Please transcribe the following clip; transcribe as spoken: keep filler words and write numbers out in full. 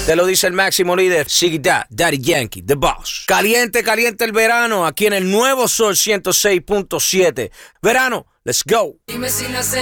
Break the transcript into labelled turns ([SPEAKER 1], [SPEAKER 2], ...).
[SPEAKER 1] Te lo dice el máximo líder, Ziggy Dad, Daddy Yankee, The Boss. Caliente, caliente el verano, aquí en el nuevo Sol ciento seis punto siete. Verano, let's go.
[SPEAKER 2] Dime si la